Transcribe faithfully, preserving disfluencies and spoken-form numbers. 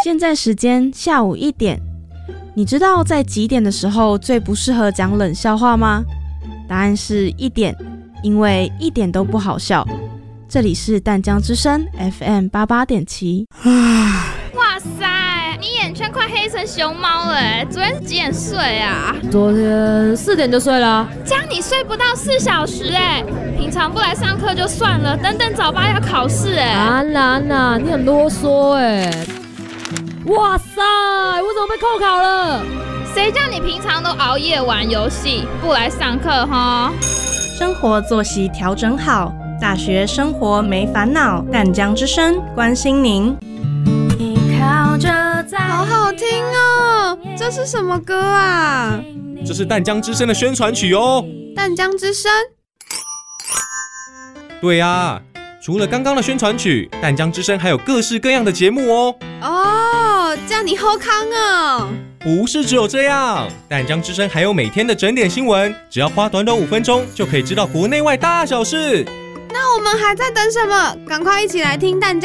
现在时间下午一点，你知道在几点的时候最不适合讲冷笑话吗？答案是一点，因为一点都不好笑。这里是淡江之声 F M 八八点七。 哇塞，你眼圈快黑成熊猫了耶！昨天是几点睡啊？ 昨天四点就睡了。 这样你睡不到四小时哎！平常不来上课就算了，等等早八要考试哎。 安娜安娜，你很啰嗦哎！哇塞，我怎么被扣考了？ 谁叫你平常都熬夜玩游戏，不来上课哈？ 生活作息调整好，大学生活没烦恼。淡江之声关心您。 好好听哦，这是什么歌啊？ 这是淡江之声的宣传曲哦。 淡江之声？ 对啊，除了刚刚的宣传曲，淡江之声还有各式各样的节目哦。 哦，这样你好康哦。 不是只有这样，淡江之声还有每天的整点新闻，只要花短短五分钟就可以知道国内外大小事。 那我们还在等什么？赶快一起来听淡江